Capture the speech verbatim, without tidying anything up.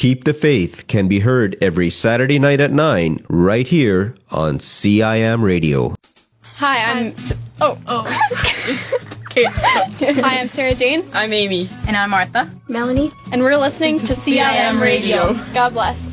Keep the Faith can be heard every Saturday night at nine, right here on C I M Radio. Hi, I'm... Oh. Oh. Okay. Hi, I'm Sarah Jane. I'm Amy. And I'm Martha. Melanie. And we're listening to, to C I M Radio. God bless.